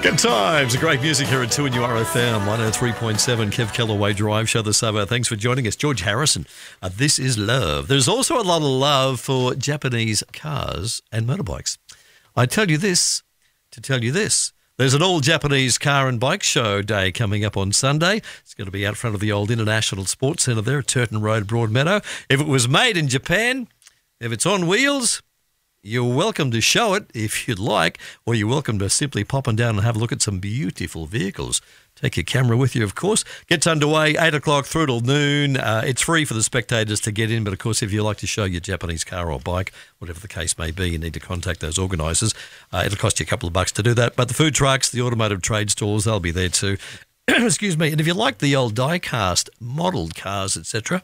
Good times. Great music here at 2 and URFM 103.7 Kev Kellaway Drive Show this summer. Thanks for joining us. George Harrison. This is love. There's also a lot of love for Japanese cars and motorbikes. I tell you this to tell you this. There's an all-Japanese car and bike show day coming up on Sunday. It's going to be out front of the old International Sports Centre there at Turton Road, Broadmeadow. If it was made in Japan, if it's on wheels, you're welcome to show it if you'd like, or you're welcome to simply pop on down and have a look at some beautiful vehicles. Take your camera with you, of course. Gets underway 8 o'clock through till noon. It's free for the spectators to get in, but of course, if you like to show your Japanese car or bike, whatever the case may be, you need to contact those organisers. It'll cost you a couple of bucks to do that. But the food trucks, the automotive trade stalls, they'll be there too. Excuse me. And if you like the old die-cast modelled cars, etc.,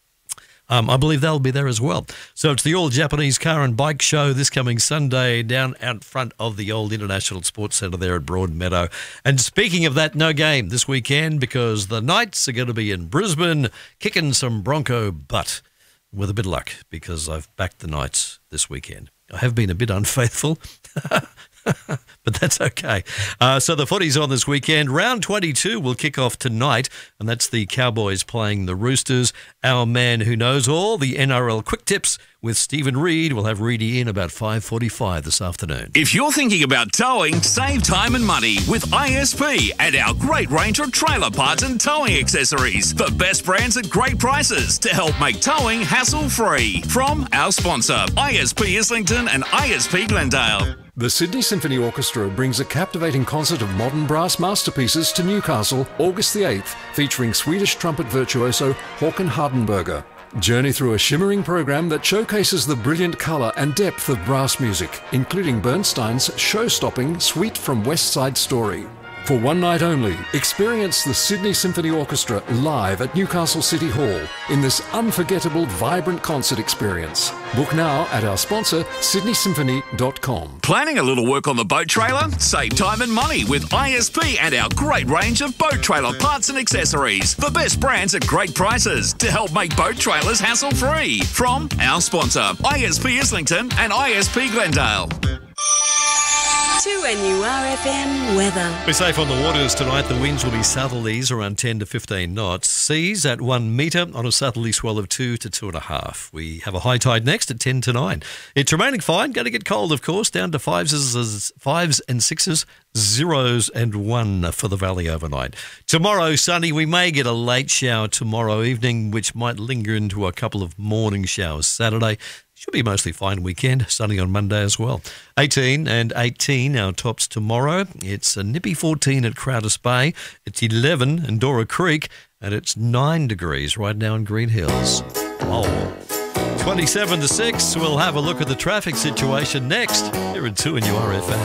I believe they'll be there as well. So it's the all-Japanese car and bike show this coming Sunday down out front of the old International Sports Centre there at Broadmeadow. And speaking of that, no game this weekend because the Knights are going to be in Brisbane kicking some Bronco butt with a bit of luck because I've backed the Knights this weekend. I have been a bit unfaithful, but that's okay. So the footy's on this weekend. Round 22 will kick off tonight, and that's the Cowboys playing the Roosters. Our man who knows all the NRL quick tips with Stephen Reid. We'll have Reedy in about 5:45 this afternoon. If you're thinking about towing, save time and money with ISP and our great range of trailer parts and towing accessories. The best brands at great prices to help make towing hassle-free. From our sponsor, ISP Islington and ISP Glendale. The Sydney Symphony Orchestra brings a captivating concert of modern brass masterpieces to Newcastle, August the 8th, featuring Swedish trumpet virtuoso Håkan Hardenberger. Journey through a shimmering program that showcases the brilliant colour and depth of brass music, including Bernstein's show-stopping Suite from West Side Story. For one night only, experience the Sydney Symphony Orchestra live at Newcastle City Hall in this unforgettable, vibrant concert experience. Book now at our sponsor, sydneysymphony.com. Planning a little work on the boat trailer? Save time and money with ISP and our great range of boat trailer parts and accessories. The best brands at great prices to help make boat trailers hassle-free. From our sponsor, ISP Islington and ISP Glendale. 2NURFM weather. We're safe on the waters tonight. The winds will be southerlies around 10 to 15 knots. Seas at 1 metre on a southerly swell of 2 to 2.5. We have a high tide next at 10 to 9. It's remaining fine. Going to get cold, of course, down to fives and sixes, zeros and 1 for the valley overnight. Tomorrow, sunny. We may get a late shower tomorrow evening, which might linger into a couple of morning showers Saturday. Should be mostly fine weekend, sunny on Monday as well. 18 and 18, our tops tomorrow. It's a nippy 14 at Crowders Bay. It's 11 in Dora Creek, and it's 9 degrees right now in Green Hills. Oh, 27 to 6. We'll have a look at the traffic situation next here at 2 and URFM.